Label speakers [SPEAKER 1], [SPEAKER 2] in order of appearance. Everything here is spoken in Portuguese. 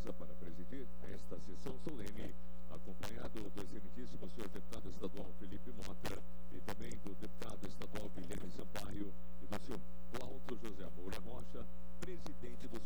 [SPEAKER 1] mesa para presidir esta sessão solene, acompanhado do excelentíssimo senhor deputado estadual Felipe Mota e também do deputado estadual Guilherme Sampaio e do senhor Cláudio José Moura Rocha, presidente do